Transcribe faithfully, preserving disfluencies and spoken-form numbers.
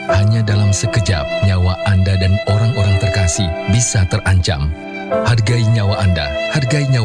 Hanya dalam sekejap, nyawa Anda dan orang-orang terkasih bisa terancam. Hargai nyawa Anda, hargai nyawa